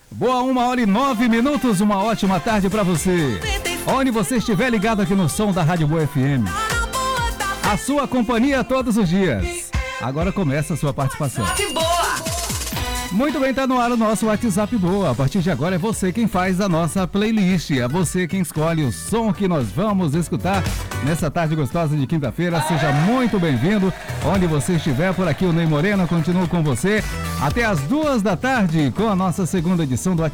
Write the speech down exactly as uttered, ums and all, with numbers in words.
Boa, uma hora e nove minutos, uma ótima tarde pra você. Onde você estiver ligado aqui no som da Rádio Boa F M. A sua companhia todos os dias. Agora começa a sua participação. Muito bem, tá no ar o nosso WhatsApp Boa. A partir de agora é você quem faz a nossa playlist. É você quem escolhe o som que nós vamos escutar nessa tarde gostosa de quinta-feira. Seja muito bem-vindo. Onde você estiver, por aqui o Ney Moreno continua com você até as duas da tarde com a nossa segunda edição do WhatsApp